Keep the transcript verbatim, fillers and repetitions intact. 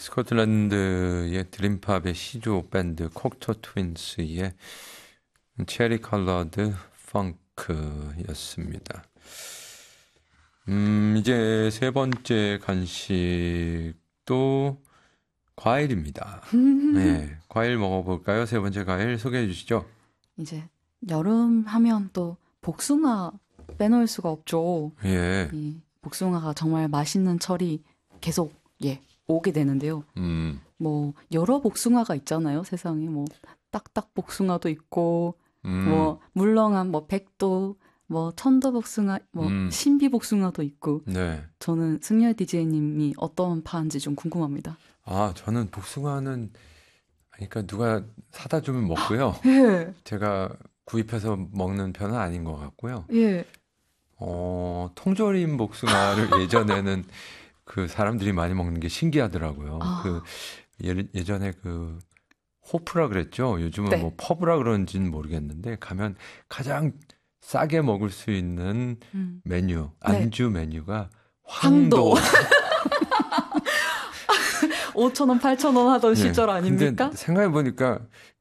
스코틀랜드의 드림팝의 시조 밴드 콕터 트윈스의 체리 컬러드 펑크였습니다. 음, 이제 세 번째 간식도 과일입니다. 네, 과일 먹어볼까요? 세 번째 과일 소개해 주시죠. 이제 여름 하면 또 복숭아 빼놓을 수가 없죠. 예. 이 복숭아가 정말 맛있는 철이 계속 예 오게 되는데요. 음. 뭐 여러 복숭아가 있잖아요. 세상에 뭐 딱딱 복숭아도 있고 음. 뭐 물렁한 뭐 백도 뭐 천도 복숭아 뭐 음. 신비 복숭아도 있고. 네. 저는 승열 디제이님이 어떤 파인지 좀 궁금합니다. 아, 저는 복숭아는 그러니까 누가 사다 주면 먹고요. 예. 제가 구입해서 먹는 편은 아닌 것 같고요. 예. 어, 통조림 복숭아를 예전에는 그 사람들이 많이 먹는 게 신기하더라고요. 아. 그 예, 예전에 그 호프라 그랬죠. 요즘은 네. 뭐 퍼브라 그런지는 모르겠는데 가면 가장 싸게 먹을 수 있는 음. 메뉴, 네. 안주 메뉴가 황도. 오천 원, 팔천 원 하던 네. 시절 아닙니까? 근데 생각해 보니까